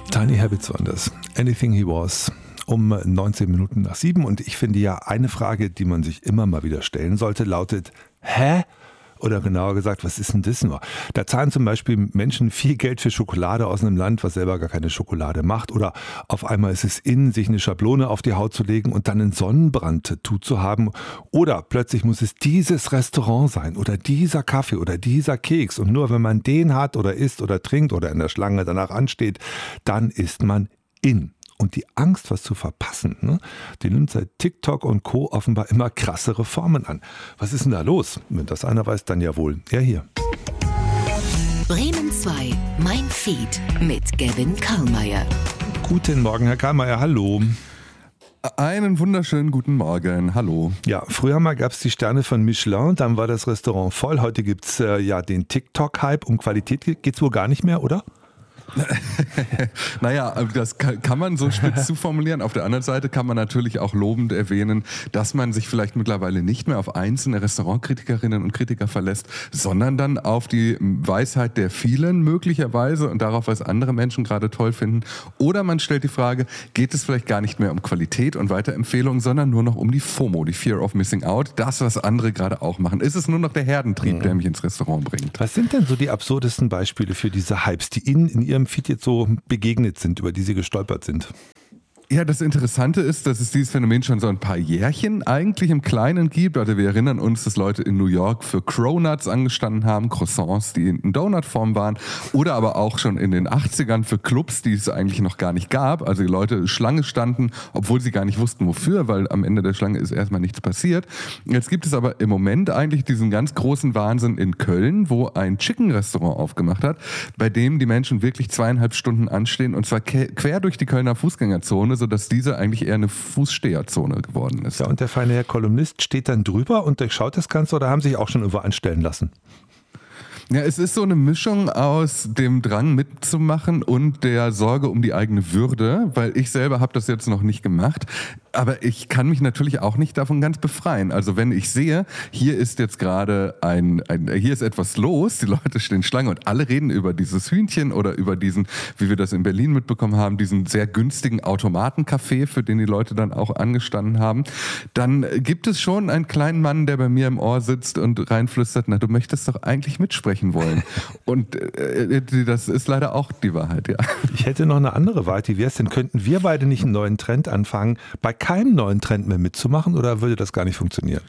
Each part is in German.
Tiny Habits waren das. Anything He Was. Um 19 Minuten nach 7. Und ich finde ja, eine Frage, die man sich immer mal wieder stellen sollte, lautet, hä? Oder genauer gesagt, was ist denn das nur? Da zahlen zum Beispiel Menschen viel Geld für Schokolade aus einem Land, was selber gar keine Schokolade macht. Oder auf einmal ist es in, sich eine Schablone auf die Haut zu legen und dann einen Sonnenbrand-Tattoo zu haben. Oder plötzlich muss es dieses Restaurant sein oder dieser Kaffee oder dieser Keks. Und nur wenn man den hat oder isst oder trinkt oder in der Schlange danach ansteht, dann ist man in. Und die Angst, was zu verpassen, ne, die nimmt seit TikTok und Co. offenbar immer krassere Formen an. Was ist denn da los? Wenn das einer weiß, dann ja wohl. Er hier. Bremen 2, mein Feed mit Gavin Karlmeier. Guten Morgen, Herr Karlmeier, hallo. Einen wunderschönen guten Morgen, hallo. Ja, früher mal gab es die Sterne von Michelin, dann war das Restaurant voll. Heute gibt es ja den TikTok-Hype. Um Qualität geht es wohl gar nicht mehr, oder? Naja, das kann man so spitz zu formulieren. Auf der anderen Seite kann man natürlich auch lobend erwähnen, dass man sich vielleicht mittlerweile nicht mehr auf einzelne Restaurantkritikerinnen und Kritiker verlässt, sondern dann auf die Weisheit der vielen möglicherweise und darauf, was andere Menschen gerade toll finden. Oder man stellt die Frage, geht es vielleicht gar nicht mehr um Qualität und Weiterempfehlungen, sondern nur noch um die FOMO, die Fear of Missing Out, das, was andere gerade auch machen. Ist es nur noch der Herdentrieb, der mich ins Restaurant bringt? Was sind denn so die absurdesten Beispiele für diese Hypes, die Ihnen in Ihrem Feed jetzt so begegnet sind, über die Sie gestolpert sind? Ja, das Interessante ist, dass es dieses Phänomen schon so ein paar Jährchen eigentlich im Kleinen gibt. Also wir erinnern uns, dass Leute in New York für Cronuts angestanden haben, Croissants, die in Donutform waren. Oder aber auch schon in den 80ern für Clubs, die es eigentlich noch gar nicht gab. Also die Leute Schlange standen, obwohl sie gar nicht wussten, wofür, weil am Ende der Schlange ist erstmal nichts passiert. Jetzt gibt es aber im Moment eigentlich diesen ganz großen Wahnsinn in Köln, wo ein Chicken-Restaurant aufgemacht hat, bei dem die Menschen wirklich 2,5 Stunden anstehen und zwar quer durch die Kölner Fußgängerzone, sodass diese eigentlich eher eine Fußsteherzone geworden ist. Ja, und der feine Herr Kolumnist steht dann drüber und durchschaut das Ganze oder haben Sie sich auch schon irgendwo anstellen lassen? Ja, es ist so eine Mischung aus dem Drang mitzumachen und der Sorge um die eigene Würde, weil ich selber habe das jetzt noch nicht gemacht, aber ich kann mich natürlich auch nicht davon ganz befreien. Also wenn ich sehe, hier ist jetzt gerade hier ist etwas los, die Leute stehen Schlange und alle reden über dieses Hühnchen oder über diesen, wie wir das in Berlin mitbekommen haben, diesen sehr günstigen Automatencafé, für den die Leute dann auch angestanden haben, dann gibt es schon einen kleinen Mann, der bei mir im Ohr sitzt und reinflüstert, na, du möchtest doch eigentlich mitsprechen wollen. Und das ist leider auch die Wahrheit, ja. Ich hätte noch eine andere Wahrheit. Wie wäre es denn? Könnten wir beide nicht einen neuen Trend anfangen, bei keinem neuen Trend mehr mitzumachen oder würde das gar nicht funktionieren?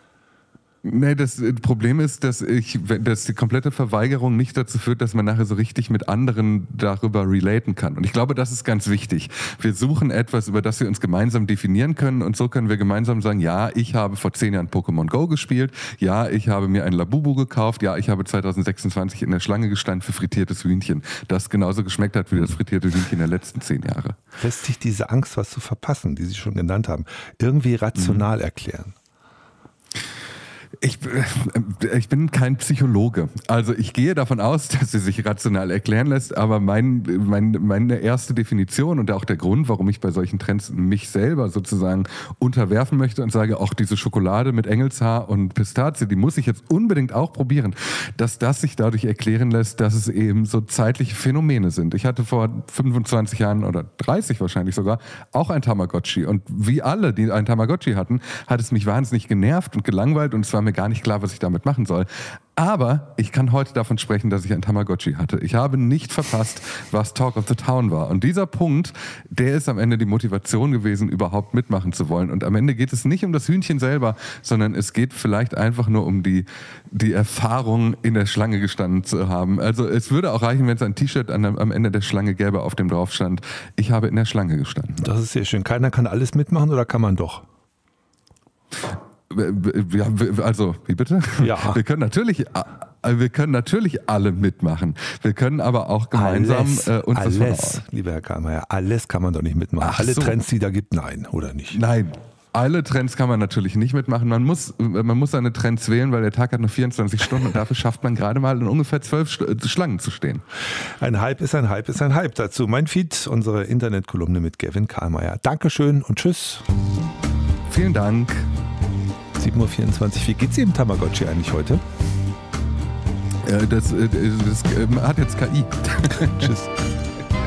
Nee, das Problem ist, dass die komplette Verweigerung nicht dazu führt, dass man nachher so richtig mit anderen darüber relaten kann. Und ich glaube, das ist ganz wichtig. Wir suchen etwas, über das wir uns gemeinsam definieren können und so können wir gemeinsam sagen, ja, ich habe vor 10 Jahren Pokémon Go gespielt, ja, ich habe mir ein Labubu gekauft, ja, ich habe 2026 in der Schlange gestanden für frittiertes Hühnchen, das genauso geschmeckt hat wie das frittierte Hühnchen der letzten 10 Jahre. Lässt sich diese Angst, was zu verpassen, die Sie schon genannt haben, irgendwie rational erklären? Ich bin kein Psychologe. Also ich gehe davon aus, dass sie sich rational erklären lässt, aber meine erste Definition und auch der Grund, warum ich bei solchen Trends mich selber sozusagen unterwerfen möchte und sage, auch diese Schokolade mit Engelshaar und Pistazie, die muss ich jetzt unbedingt auch probieren, dass das sich dadurch erklären lässt, dass es eben so zeitliche Phänomene sind. Ich hatte vor 25 Jahren oder 30 wahrscheinlich sogar auch ein Tamagotchi und wie alle, die ein Tamagotchi hatten, hat es mich wahnsinnig genervt und gelangweilt und es war mir gar nicht klar, was ich damit machen soll. Aber ich kann heute davon sprechen, dass ich ein Tamagotchi hatte. Ich habe nicht verpasst, was Talk of the Town war. Und dieser Punkt, der ist am Ende die Motivation gewesen, überhaupt mitmachen zu wollen. Und am Ende geht es nicht um das Hühnchen selber, sondern es geht vielleicht einfach nur um die Erfahrung, in der Schlange gestanden zu haben. Also es würde auch reichen, wenn es ein T-Shirt am Ende der Schlange gäbe, auf dem drauf stand, ich habe in der Schlange gestanden. Das ist sehr schön. Keiner kann alles mitmachen oder kann man doch? Ja, also, wie bitte? Ja. Wir können natürlich alle mitmachen. Wir können aber auch gemeinsam uns das alles, lieber Herr Karlmeier, alles kann man doch nicht mitmachen. Ach alle so. Trends, die da gibt, nein, oder nicht? Nein. Alle Trends kann man natürlich nicht mitmachen. Man muss seine Trends wählen, weil der Tag hat nur 24 Stunden und dafür schafft man gerade mal in ungefähr 12 Schlangen zu stehen. Ein Hype ist ein Hype ist ein Hype. Dazu mein Feed, unsere Internetkolumne mit Gavin Karlmeier. Dankeschön und tschüss. Vielen Dank. 7.24 Uhr. Wie geht's Ihrem Tamagotchi eigentlich heute? Das hat jetzt KI. Tschüss.